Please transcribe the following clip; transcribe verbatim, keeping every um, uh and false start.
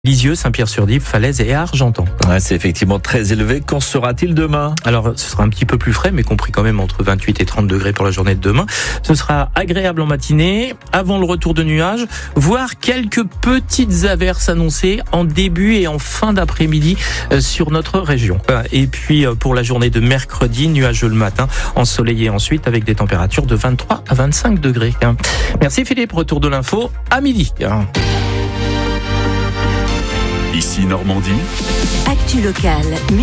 Lisieux, Saint-Pierre-sur-Dive, Falaise et Argentan. Ouais, c'est effectivement très élevé. Qu'en sera-t-il demain ? Alors, ce sera un petit peu plus frais, mais compris quand même entre vingt-huit et trente degrés pour la journée de demain. Ce sera agréable en matinée, avant le retour de nuages, voire quelques petites averses annoncées en début et en fin d'après-midi sur notre région. Et puis, pour la journée de mercredi, nuageux le matin, ensoleillé ensuite avec des températures de vingt-trois à vingt-cinq degrés. Merci Philippe, retour de l'info à midi. Ici Normandie. Actu locale.